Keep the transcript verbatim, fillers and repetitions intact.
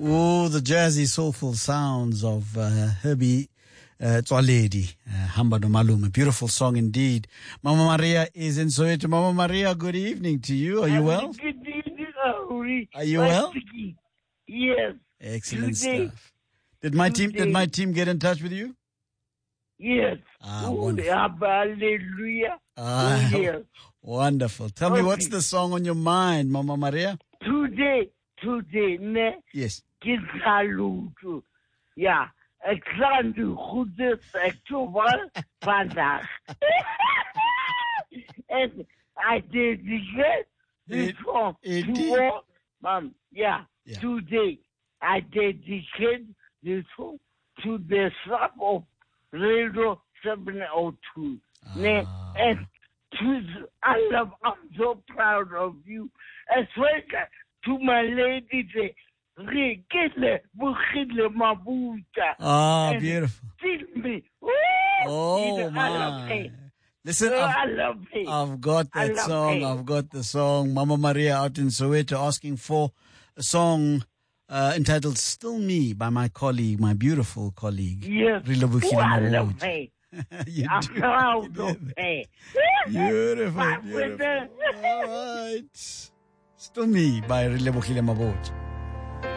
Oh, the jazzy, soulful sounds of uh, Herbie uh, Tswaledi, uh, Hamba no Malume. A beautiful song indeed. Mama Maria is in Soweto. Mama Maria, good evening to you. Are you well? Good evening, Ari. Are you well? Yes. Excellent Today, stuff. Did my team? today. Did my team get in touch with you? Yes. Ah, oh, wonderful. Hallelujah. Ah, oh, yes. Wonderful. Tell me, Okay. what's the song on your mind, Mama Maria? Today, today, ne? Yes. Kizalutu. Ja, ik ga nu goed seksueel vandaag. En I dedicate this song Indeed. to all, mom. Yeah, Yeah. today I dedicate this song to the staff of Radio seven oh two. Ne? Ah. And to the, I love, I'm so proud of you. Especially to my lady, the Rekele Bukile Mabuta. Ah, And beautiful. Feel me. Ooh, Oh, you know, I love my. it. Listen, Oh, I've, I love it. I've got I that love song. it. I've got the song. Mama Maria out in Soweto asking for a song uh, entitled Still Me by my colleague, my beautiful colleague. Yes. Rilebukile Oh, I love Mabotja. it. You I'm do. proud You of do. it. Beautiful, My beautiful. brother. All right. Still Me by Rilebukile Mabotja.